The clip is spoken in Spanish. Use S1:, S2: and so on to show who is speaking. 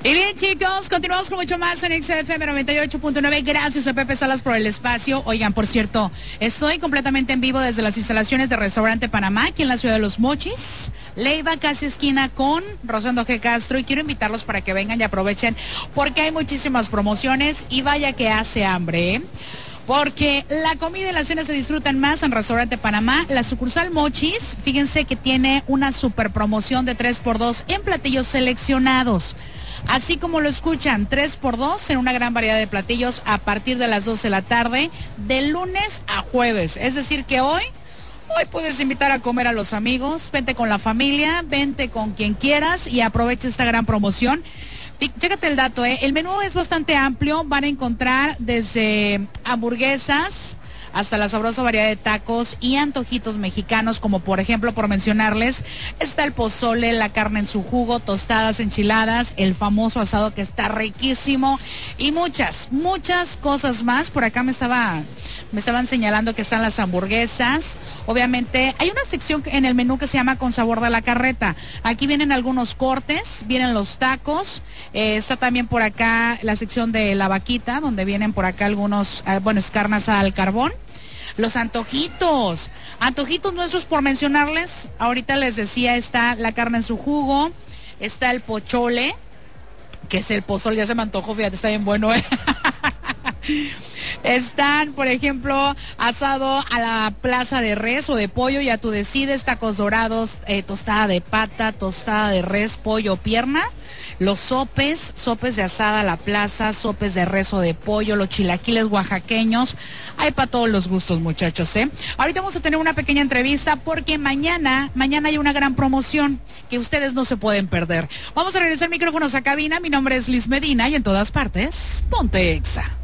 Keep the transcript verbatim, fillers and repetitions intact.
S1: Y bien, chicos, continuamos con mucho más en X F M noventa y ocho punto nueve. Gracias a Pepe Salas por el espacio. Oigan, por cierto, estoy completamente en vivo desde las instalaciones de Restaurante Panamá, aquí en la ciudad de Los Mochis, Leiva, casi esquina con Rosendo G. Castro. Y quiero invitarlos para que vengan y aprovechen, porque hay muchísimas promociones y vaya que hace hambre, ¿eh? Porque la comida y la cena se disfrutan más en Restaurante Panamá. La sucursal Mochis, fíjense que tiene una super promoción de tres por dos en platillos seleccionados. Así como lo escuchan, tres por dos en una gran variedad de platillos a partir de las doce de la tarde, de lunes a jueves. Es decir que hoy, hoy puedes invitar a comer a los amigos, vente con la familia, vente con quien quieras y aprovecha esta gran promoción. Chécate el dato, ¿eh? El menú es bastante amplio, van a encontrar desde hamburguesas hasta la sabrosa variedad de tacos y antojitos mexicanos, como por ejemplo, por mencionarles, está el pozole, la carne en su jugo, tostadas, enchiladas, el famoso asado que está riquísimo y muchas, muchas cosas más. Por acá me estaba, me estaban señalando que están las hamburguesas. Obviamente, hay una sección en el menú que se llama Con Sabor de la Carreta. Aquí vienen algunos cortes, vienen los tacos, eh, está también por acá la sección de la vaquita, donde vienen por acá algunos, eh, bueno, es carne asada al carbón. Los antojitos, antojitos nuestros por mencionarles, ahorita les decía, está la carne en su jugo, está el pochole, que es el pozole, ya se me antojó, fíjate, está bien bueno, ¿eh? Están, por ejemplo, asado a la plaza de res o de pollo, ya tú decides, tacos dorados, eh, tostada de pata, tostada de res, pollo, pierna, los sopes, sopes de asada a la plaza, sopes de res o de pollo, los chilaquiles oaxaqueños, hay para todos los gustos, muchachos, ¿eh? Ahorita vamos a tener una pequeña entrevista porque mañana, mañana hay una gran promoción que ustedes no se pueden perder. Vamos a regresar micrófonos a cabina, mi nombre es Liz Medina y en todas partes, ponte Exa.